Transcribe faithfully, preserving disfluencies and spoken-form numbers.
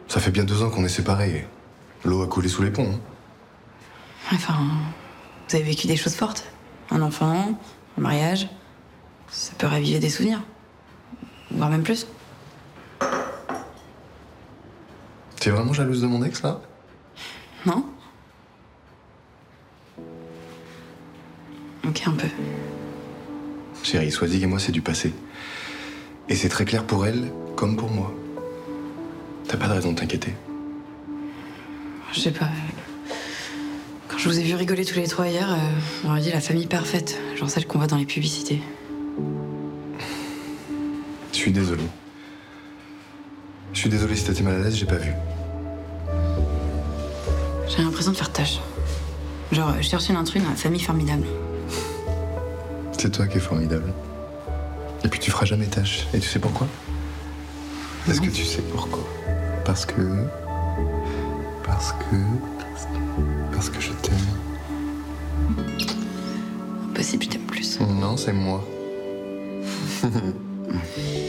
Ça fait bien deux ans qu'on est séparés. L'eau a coulé sous les ponts. Hein. Enfin, vous avez vécu des choses fortes. Un enfant, un mariage. Ça peut raviver des souvenirs. Voire même plus. T'es vraiment jalouse de mon ex, là? Non? Ok, un peu. Chérie, Swazik et moi, c'est du passé. Et c'est très clair pour elle, comme pour moi. T'as pas de raison de t'inquiéter. Je sais pas. Quand je vous ai vu rigoler tous les trois hier, euh, on aurait dit la famille parfaite. Genre celle qu'on voit dans les publicités. Je suis désolé. Je suis désolé si t'étais mal à l'aise, j'ai pas vu. J'ai l'impression de faire tâche. Genre, je cherche une intrus dans la famille formidable. C'est toi qui es formidable. Et puis tu feras jamais tâche. Et tu sais pourquoi? Est-ce que tu sais pourquoi? Parce que... Parce que... Parce que je t'aime. Impossible, je t'aime plus. Non, c'est moi.